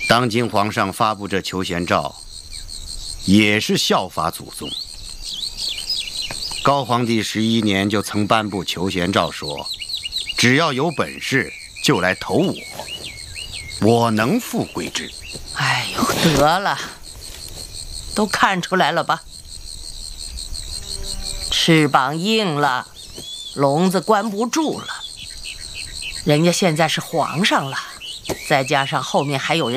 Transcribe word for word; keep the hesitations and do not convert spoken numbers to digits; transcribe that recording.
当今皇上发布这求贤诏，也是效法祖宗。高皇帝十一年就曾颁布求贤诏，说只要有本事就来投我，我能复归之。 哎呦，得了，都看出来了吧？翅膀硬了，笼子关不住了。人家现在是皇上了，再加上后面还有人。